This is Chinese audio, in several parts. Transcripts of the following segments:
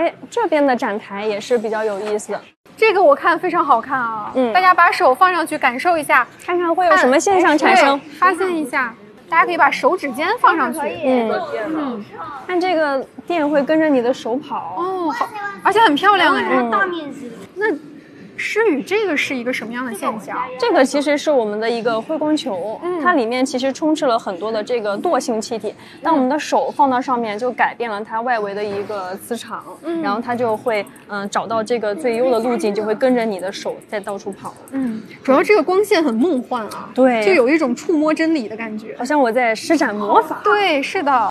哎，这边的展台也是比较有意思的。 这个我看非常好看啊，大家把手放上去感受一下， 看看会有什么现象产生， 发现一下。大家可以把手指尖放上去， 看这个电会跟着你的手跑哦，好，而且很漂亮哎， 大面积。 那诗雨，这个是一个什么样的现象？ 这个其实是我们的一个辉光球，它里面其实充斥了很多的这个惰性气体。当我们的手放到上面，就改变了它外围的一个磁场，然后它就会找到这个最优的路径，就会跟着你的手在到处跑。 主要这个光线很梦幻啊， 对， 就有一种触摸真理的感觉， 好像我在施展魔法。 对，是的。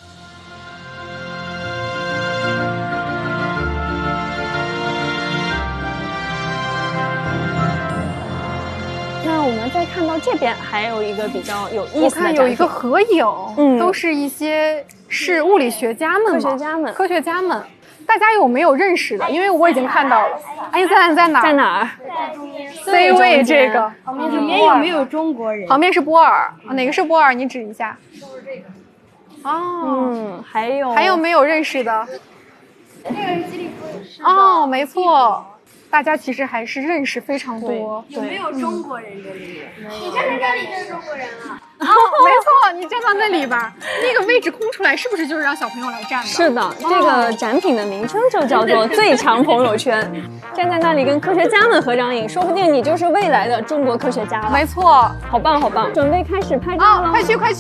我们再看到这边还有一个比较有意思的， 我看有一个合影，都是一些物理学家们、科学家们。大家有没有认识的？因为我已经看到了。爱因斯坦在哪？ 在哪儿？ 在中间 C 位这个。 里面有没有中国人？ 旁边是波尔，哪个是波尔？你指一下。 就是这个。 哦， 还有没有认识的？ 这个是基利夫人。 哦，没错。大家其实还是认识非常多。 有没有中国人这里？你站在这里就是中国人了。 哦，没错，你站到那里吧，那个位置空出来，是不是就是让小朋友来站的？ 是的，这个展品的名称就叫做最强朋友圈。站在那里跟科学家们合张影，说不定你就是未来的中国科学家了。 没错， 好棒好棒！准备开始拍照了， 快去！5、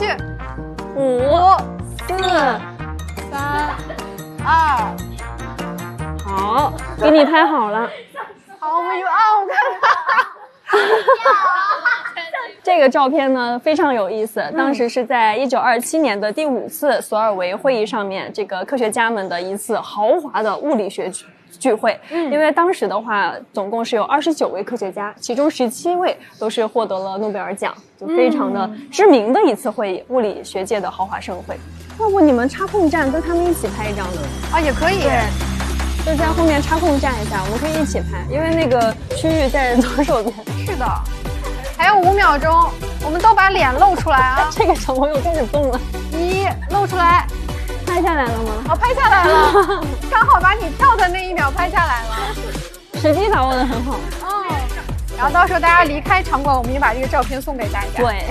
4、 3、2。 好，给你拍好了。 好，我看这个照片呢非常有意思，当时是在1927年的第5次索尔维会议上面，这个科学家们的一次豪华的物理学聚会。因为当时的话，总共是有29位科学家，其中17位都是获得了诺贝尔奖，就非常的知名的一次会议，物理学界的豪华盛会。要不你们插空站跟他们一起拍一张呢？ 啊，也可以。 就在后面插空站一下，我们可以一起拍，因为那个区域在左手边。 是的，还有5秒钟，我们都把脸露出来啊！ 这个小朋友开始动了 ，1露出来， 拍下来了吗？ 哦，拍下来了，刚好把你跳的那1秒拍下来了， 时机把握得很好。 然后到时候大家离开场馆，我们也把这个照片送给大家。 对，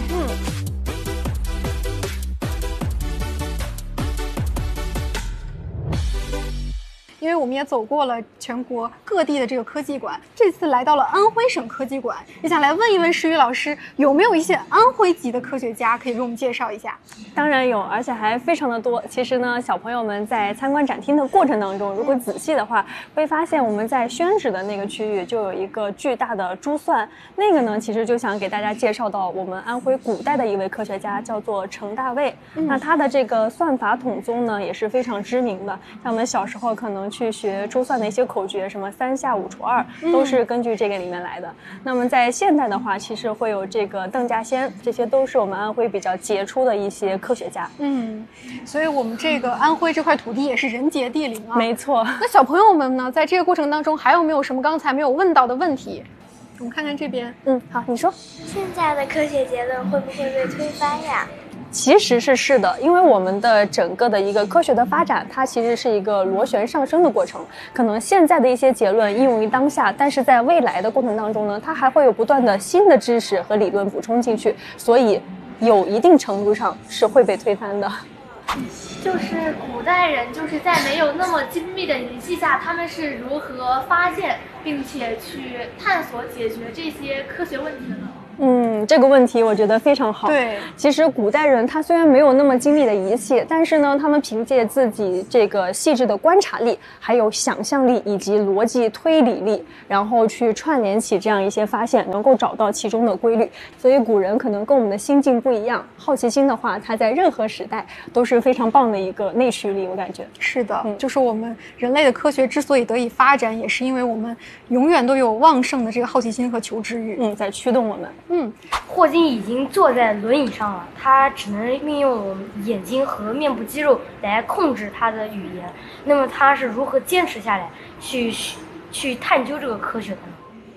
因为我们也走过了全国各地的这个科技馆，这次来到了安徽省科技馆，也想来问一问诗雨老师，有没有一些安徽籍的科学家可以给我们介绍一下？ 当然有，而且还非常的多。其实呢，小朋友们在参观展厅的过程当中，如果仔细的话，会发现我们在宣纸的那个区域就有一个巨大的珠算，那个呢，其实就想给大家介绍到我们安徽古代的一位科学家，叫做程大卫。那他的这个算法统宗呢，也是非常知名的。像我们小时候可能去学珠算的一些口诀，什么3下5除2，都是根据这个里面来的。那么在现代的话，其实会有这个邓稼先，这些都是我们安徽比较杰出的一些科学家。 所以我们这个安徽这块土地也是人杰地灵啊。 没错。 那小朋友们呢，在这个过程当中还有没有什么刚才没有问到的问题？我们看看这边。 好，你说。 现在的科学结论会不会被推翻呀？ 其实是的，因为我们的整个的一个科学的发展，它其实是一个螺旋上升的过程。可能现在的一些结论应用于当下，但是在未来的过程当中呢，它还会有不断的新的知识和理论补充进去，所以有一定程度上是会被推翻的。 就是古代人就是在没有那么精密的仪器下，他们是如何发现并且去探索解决这些科学问题的呢？ 这个问题我觉得非常好。 对， 其实古代人他虽然没有那么精密的仪器，但是呢，他们凭借自己这个细致的观察力，还有想象力以及逻辑推理力，然后去串联起这样一些发现，能够找到其中的规律。所以古人可能跟我们的心境不一样，好奇心的话，它在任何时代都是非常棒的一个内驱力，我感觉。 是的，就是我们人类的科学之所以得以发展，也是因为我们永远都有旺盛的这个好奇心和求知欲， 在驱动我们。 霍金已经坐在轮椅上了，他只能运用我们眼睛和面部肌肉来控制他的语言。那么他是如何坚持下来去探究这个科学的呢？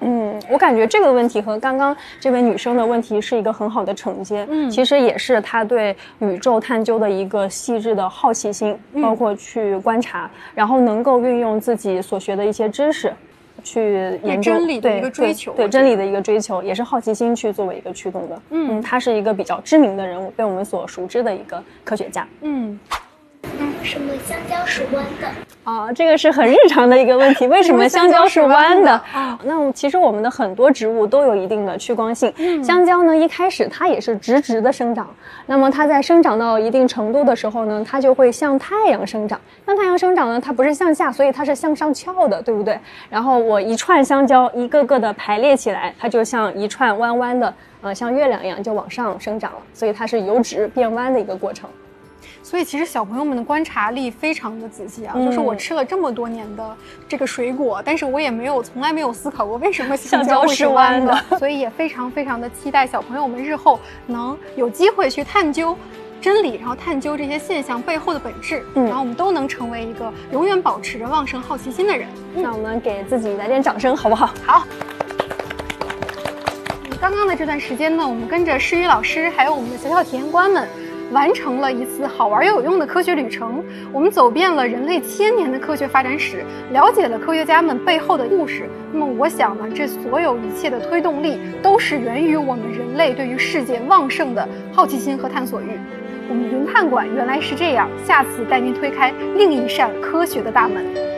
我感觉这个问题和刚刚这位女生的问题是一个很好的承接。其实也是她对宇宙探究的一个细致的好奇心，包括去观察，然后能够运用自己所学的一些知识去研究真理的一个追求， 对真理的一个追求，也是好奇心去作为一个驱动的。他是一个比较知名的人物，被我们所熟知的一个科学家。 什么香蕉是弯的？ 这个是很日常的一个问题，为什么香蕉是弯的？那其实我们的很多植物都有一定的趋光性。香蕉呢，一开始它也是直直的生长，那么它在生长到一定程度的时候呢，它就会向太阳生长。向太阳生长呢，它不是向下，所以它是向上翘的，对不对？然后我一串香蕉一个个的排列起来，它就像一串弯弯的，像月亮一样就往上生长了，所以它是由直变弯的一个过程。 所以其实小朋友们的观察力非常的仔细啊，就是我吃了这么多年的这个水果，但是我也从来没有思考过为什么香蕉会是弯的，所以也非常非常的期待小朋友们日后能有机会去探究真理，然后探究这些现象背后的本质，然后我们都能成为一个永远保持着旺盛好奇心的人。 那我们给自己来点掌声好不好？ 好。刚刚的这段时间呢，我们跟着诗雨老师还有我们的小小体验官们完成了一次好玩又有用的科学旅程。我们走遍了人类1000年的科学发展史，了解了科学家们背后的故事。那么我想呢，这所有一切的推动力都是源于我们人类对于世界旺盛的好奇心和探索欲。我们云探馆原来是这样，下次带您推开另一扇科学的大门。